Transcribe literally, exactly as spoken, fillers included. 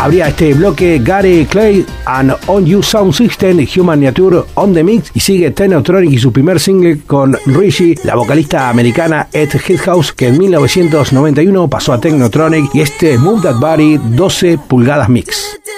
Habría este bloque Gary Clay and On You Sound System, Human Nature on the Mix, y sigue Technotronic y su primer single con Richie, la vocalista americana Ed Headhouse, que en mil novecientos noventa y uno pasó a Technotronic, y este Move That Body doce pulgadas mix.